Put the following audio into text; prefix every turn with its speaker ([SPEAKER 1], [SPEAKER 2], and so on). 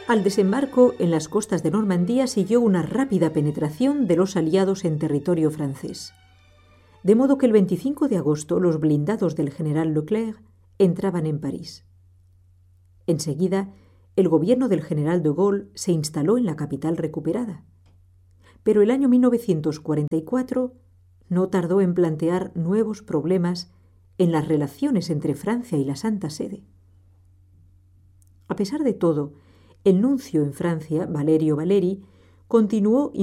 [SPEAKER 1] Al desembarco en las costas de Normandía siguió una rápida penetración de los aliados en territorio francés. De modo que el 25 de agosto los blindados del general Leclerc entraban en París. Enseguida, el gobierno del general de Gaulle se instaló en la capital recuperada. Pero el año 1944 no tardó en plantear nuevos problemas en las relaciones entre Francia y la Santa Sede. A pesar de todo, el nuncio en Francia, Valerio Valeri, continuó